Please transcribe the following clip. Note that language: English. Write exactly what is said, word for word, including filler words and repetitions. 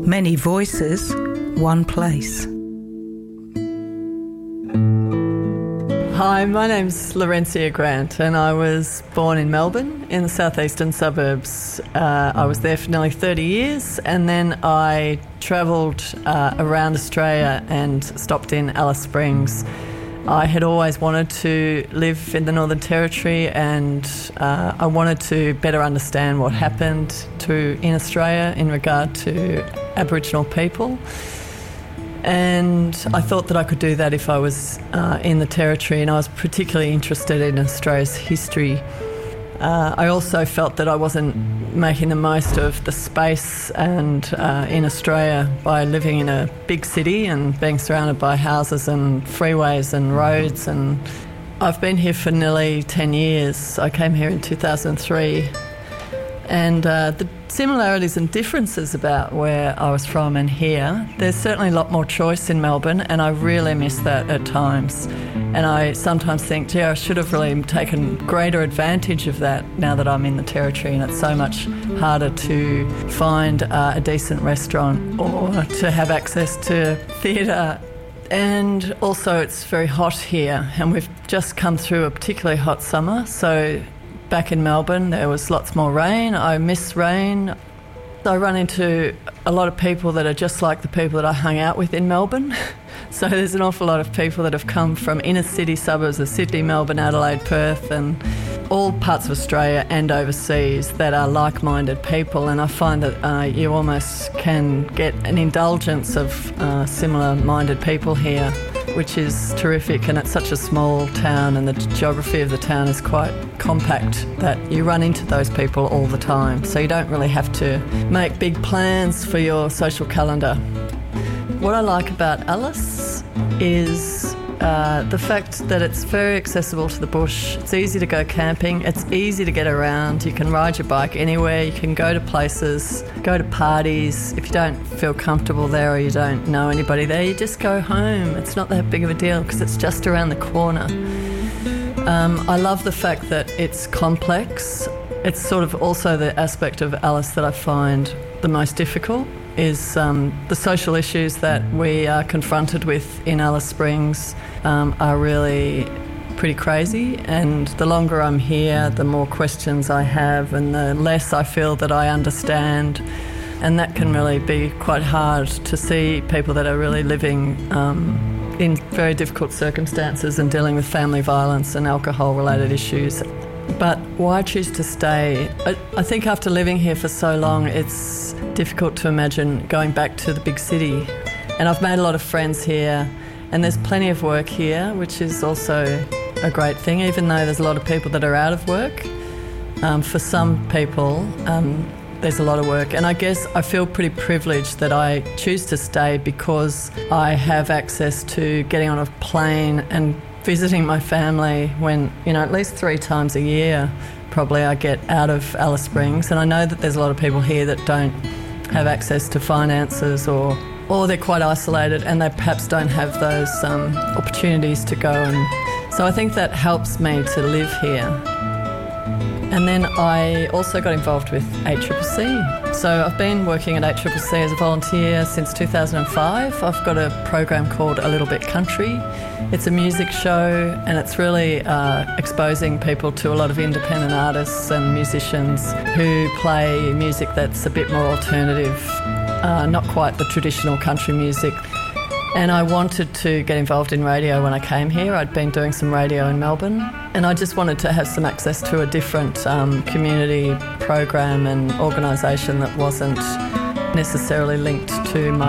Many voices, one place. Hi, my name's Laurencia Grant and I was born in Melbourne in the southeastern suburbs. Uh, I was there for nearly thirty years and then I travelled uh, around Australia and stopped in Alice Springs. I had always wanted to live in the Northern Territory and uh, I wanted to better understand what happened to in Australia in regard to Aboriginal people. And I thought that I could do that if I was uh, in the Territory, and I was particularly interested in Australia's history. Uh, I also felt that I wasn't making the most of the space and uh, in Australia by living in a big city and being surrounded by houses and freeways and roads. And I've been here for nearly ten years. I came here in two thousand three. And uh, the similarities and differences about where I was from and here, there's certainly a lot more choice in Melbourne, and I really miss that at times. And I sometimes think, gee, I should have really taken greater advantage of that now that I'm in the Territory, and it's so much harder to find uh, a decent restaurant or to have access to theatre. And also it's very hot here, and we've just come through a particularly hot summer, so back in Melbourne there was lots more rain. I miss rain. I run into a lot of people that are just like the people that I hung out with in Melbourne. So there's an awful lot of people that have come from inner city suburbs of Sydney, Melbourne, Adelaide, Perth and all parts of Australia and overseas that are like-minded people, and I find that uh, you almost can get an indulgence of uh, similar-minded people here, which is terrific. And it's such a small town and the geography of the town is quite compact that you run into those people all the time, so you don't really have to make big plans for your social calendar. What I like about Alice is uh, the fact that it's very accessible to the bush. It's easy to go camping, it's easy to get around, you can ride your bike anywhere, you can go to places, go to parties. If you don't feel comfortable there or you don't know anybody there, you just go home. It's not that big of a deal because it's just around the corner. Um, I love the fact that it's complex. It's sort of also the aspect of Alice that I find the most difficult is um, the social issues that we are confronted with in Alice Springs um, are really pretty crazy, and the longer I'm here, the more questions I have and the less I feel that I understand, and that can really be quite hard to see people that are really living um, in very difficult circumstances and dealing with family violence and alcohol-related issues. But why choose to stay? I, I think after living here for so long, it's difficult to imagine going back to the big city. And I've made a lot of friends here, and there's plenty of work here, which is also a great thing, even though there's a lot of people that are out of work. Um, for some people, um, there's a lot of work. And I guess I feel pretty privileged that I choose to stay because I have access to getting on a plane and visiting my family when, you know, at least three times a year probably I get out of Alice Springs. And I know that there's a lot of people here that don't have access to finances or or they're quite isolated and they perhaps don't have those um, opportunities to go. And so I think that helps me to live here. And then I also got involved with A C C C. So I've been working at A C C C as a volunteer since two thousand five. I've got a program called A Little Bit Country. It's a music show, and it's really uh, exposing people to a lot of independent artists and musicians who play music that's a bit more alternative, uh, not quite the traditional country music. And I wanted to get involved in radio when I came here. I'd been doing some radio in Melbourne, and I just wanted to have some access to a different um, community program and organisation that wasn't necessarily linked to my